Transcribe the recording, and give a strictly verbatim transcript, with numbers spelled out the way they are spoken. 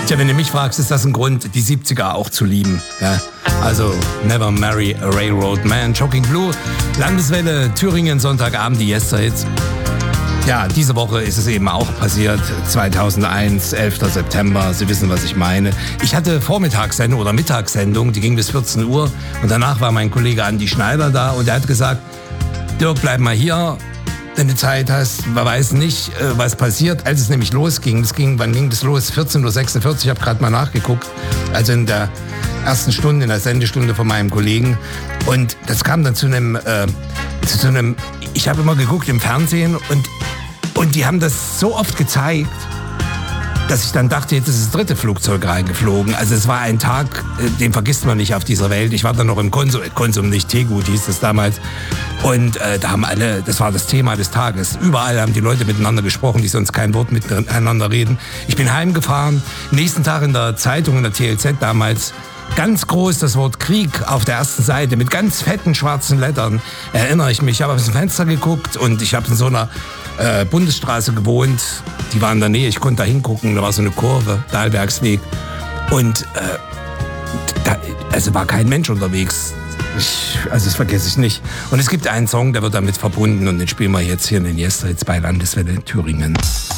Tja, wenn du mich fragst, ist das ein Grund, die siebziger auch zu lieben. Ja? Also Never Marry a Railroad Man, Shocking Blue, Landeswelle, Thüringen, Sonntagabend, die Yester-Hits. Ja, diese Woche ist es eben auch passiert, zweitausendeins, elfter September, Sie wissen, was ich meine. Ich hatte Vormittagssendung oder Mittagssendung, die ging bis vierzehn Uhr und danach war mein Kollege Andi Schneider da und er hat gesagt, Dirk, bleib mal hier, wenn du Zeit hast, man weiß nicht, was passiert, als es nämlich losging. Es ging, wann ging das los? vierzehn Uhr sechsundvierzig, ich habe gerade mal nachgeguckt, also in der ersten Stunde, in der Sendestunde von meinem Kollegen. Und das kam dann zu einem, äh, zu so einem, ich habe immer geguckt im Fernsehen und, und die haben das so oft gezeigt, dass ich dann dachte, jetzt ist das dritte Flugzeug reingeflogen. Also es war ein Tag, den vergisst man nicht auf dieser Welt. Ich war dann noch im Konsum, Konsum nicht, Tegut hieß es damals. Und äh, da haben alle, das war das Thema des Tages. Überall haben die Leute miteinander gesprochen, die sonst kein Wort miteinander reden. Ich bin heimgefahren, nächsten Tag in der Zeitung, in der T L Z damals, ganz groß das Wort Krieg auf der ersten Seite mit ganz fetten schwarzen Lettern. Erinnere ich mich, ich habe aus dem Fenster geguckt und ich habe in so einer äh, Bundesstraße gewohnt. Die war in der Nähe, ich konnte da hingucken, da war so eine Kurve, Dahlbergsweg. Und äh, da also war kein Mensch unterwegs. Ich, also das vergesse ich nicht. Und es gibt einen Song, der wird damit verbunden und den spielen wir jetzt hier in den Yester, jetzt bei Landeswelle Thüringen.